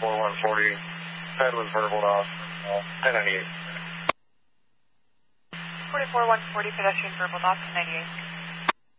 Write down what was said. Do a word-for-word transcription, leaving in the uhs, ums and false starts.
one forty, Ped was verbaled off, ten ninety-eight. forty-four one forty, pedestrian verbaled off, ten ninety-eight.